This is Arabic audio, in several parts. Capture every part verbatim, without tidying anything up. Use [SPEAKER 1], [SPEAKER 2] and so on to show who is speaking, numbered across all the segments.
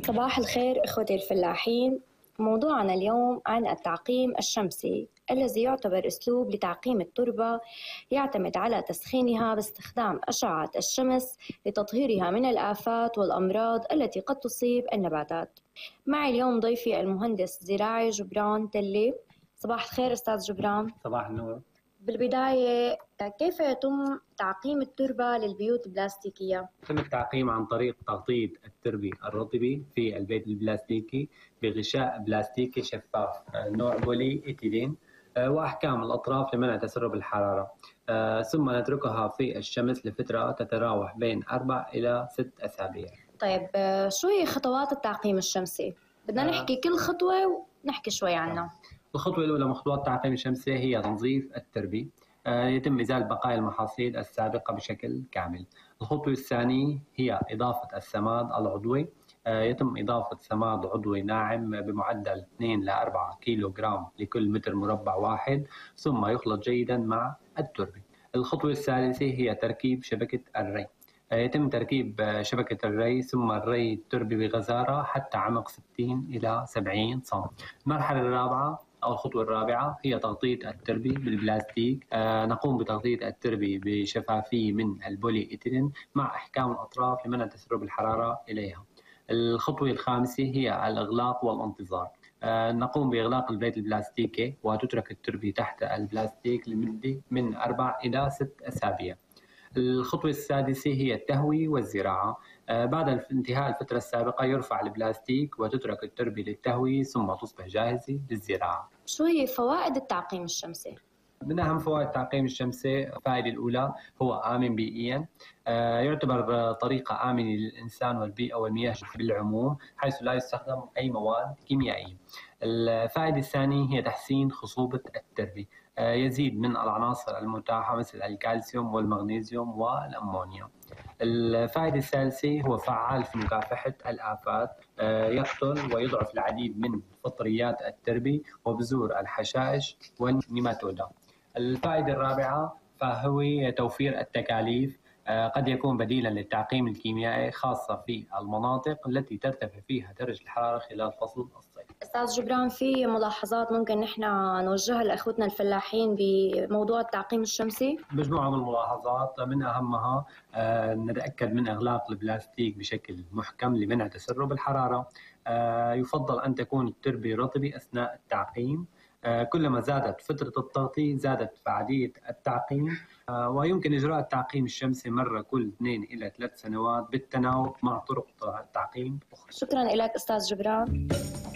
[SPEAKER 1] صباح الخير إخوتي الفلاحين. موضوعنا اليوم عن التعقيم الشمسي الذي يعتبر أسلوب لتعقيم التربة يعتمد على تسخينها باستخدام أشعة الشمس لتطهيرها من الآفات والأمراض التي قد تصيب النباتات. معي اليوم ضيفي المهندس الزراعي جبران تلي. صباح الخير أستاذ جبران.
[SPEAKER 2] صباح النور.
[SPEAKER 1] بالبداية، كيف يتم تعقيم التربة للبيوت البلاستيكية؟
[SPEAKER 2] يتم التعقيم عن طريق تغطية التربة الرطبة في البيت البلاستيكي بغشاء بلاستيكي شفاف نوع بولي إيتيلين وأحكام الأطراف لمنع تسرب الحرارة، ثم نتركها في الشمس لفترة تتراوح بين أربع إلى ست أسابيع.
[SPEAKER 1] طيب، شو هي خطوات التعقيم الشمسي؟ بدنا نحكي كل خطوة ونحكي شوي عنها.
[SPEAKER 2] الخطوة الأولى من خطوات التعقيم الشمسي هي تنظيف التربة، يتم إزالة بقايا المحاصيل السابقة بشكل كامل. الخطوة الثانية هي إضافة السماد العضوي، يتم إضافة سماد عضوي ناعم بمعدل اثنين إلى أربعة كيلو جرام لكل متر مربع واحد، ثم يخلط جيدا مع التربة. الخطوة الثالثة هي تركيب شبكة الري، يتم تركيب شبكة الري ثم الري التربة بغزارة حتى عمق ستين إلى سبعين سنتيمتر. المرحلة الرابعة أو الخطوة الرابعة هي تغطية التربة بالبلاستيك، آه نقوم بتغطية التربة بشفافية من البولي إيتيلين مع إحكام الأطراف لمنع تسرب الحرارة إليها. الخطوة الخامسة هي الإغلاق والانتظار، آه نقوم بإغلاق البيت البلاستيكي وتترك التربة تحت البلاستيك لمدة من أربع إلى ست أسابيع. الخطوة السادسة هي التهوية والزراعة، آه بعد انتهاء الفترة السابقة يرفع البلاستيك وتترك التربة للتهوية ثم تصبح جاهزة للزراعة.
[SPEAKER 1] شو هي فوائد التعقيم الشمسي؟
[SPEAKER 2] من أهم فوائد التعقيم الشمسي الفائدة الأولى هو آمن بيئيا، آه يعتبر طريقة آمنة للإنسان والبيئة والمياه بالعموم حيث لا يستخدم أي مواد كيميائية. الفائدة الثانية هي تحسين خصوبة التربة، آه يزيد من العناصر المتاحة مثل الكالسيوم والمغنيسيوم والأمونيا. الفائدة الثالثة هو فعال في مكافحة الآفات، يقتل ويضعف العديد من فطريات التربة وبذور الحشائش والنيماتودا. الفائدة الرابعة فهو توفير التكاليف، قد يكون بديلا للتعقيم الكيميائي خاصة في المناطق التي ترتفع فيها درجة الحرارة خلال فصل الصيف.
[SPEAKER 1] أستاذ جبران، في ملاحظات ممكن نحن نوجهها لأخوتنا الفلاحين بموضوع التعقيم الشمسي؟
[SPEAKER 2] مجموعة من الملاحظات، من أهمها آه نتأكد من إغلاق البلاستيك بشكل محكم لمنع تسرب الحرارة. آه يفضل أن تكون التربة رطبة أثناء التعقيم، آه كلما زادت فترة التغطية زادت فعالية التعقيم، آه ويمكن إجراء التعقيم الشمسي مرة كل اثنين إلى ثلاث سنوات بالتناوب مع طرق تعقيم أخرى.
[SPEAKER 1] شكرا لك أستاذ جبران.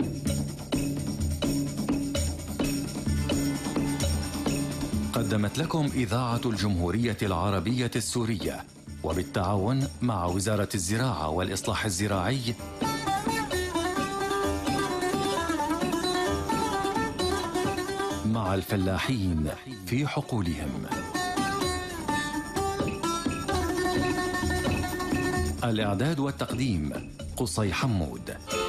[SPEAKER 3] قدمت لكم إذاعة الجمهورية العربية السورية وبالتعاون مع وزارة الزراعة والإصلاح الزراعي مع الفلاحين في حقولهم. الإعداد والتقديم قصي حمود.